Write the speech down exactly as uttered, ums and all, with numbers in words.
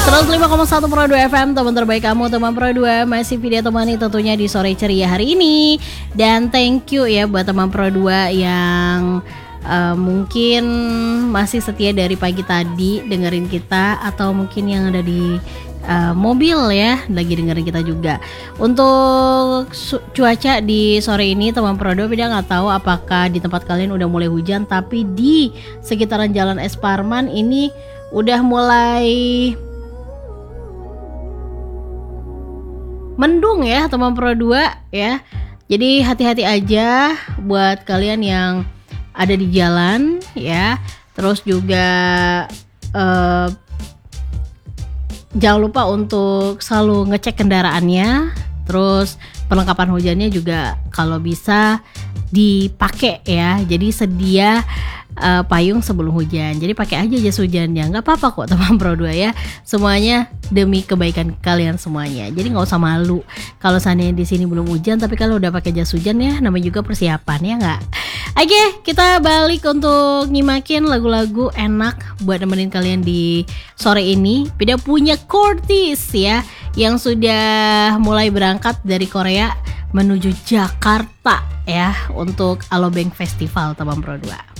seratus lima koma satu Pro dua F M, teman terbaik kamu, teman Pro dua. Masih video temani tentunya di sore ceria hari ini. Dan thank you ya buat teman Pro dua yang uh, mungkin masih setia dari pagi tadi dengerin kita, atau mungkin yang ada di uh, mobil ya lagi dengerin kita juga. Untuk su- cuaca di sore ini teman Pro dua, beda nggak tahu apakah di tempat kalian udah mulai hujan, tapi di sekitaran Jalan Es Parman ini udah mulai mendung ya teman Pro dua ya. Jadi hati-hati aja buat kalian yang ada di jalan ya. Terus juga uh, jangan lupa untuk selalu ngecek kendaraannya. Terus perlengkapan hujannya juga kalau bisa dipakai ya. Jadi sedia Uh, payung sebelum hujan. Jadi pakai aja jas hujannya, nggak apa-apa kok teman Pro dua ya. Semuanya demi kebaikan kalian semuanya. Jadi nggak usah malu kalau seandainya di sini belum hujan, tapi kalau udah pakai jas hujan ya, namanya juga persiapan ya nggak. Oke, kita balik untuk nyimakin lagu-lagu enak buat nemenin kalian di sore ini. Beda punya Curtis ya, yang sudah mulai berangkat dari Korea menuju Jakarta ya untuk Alobank Festival teman Pro dua.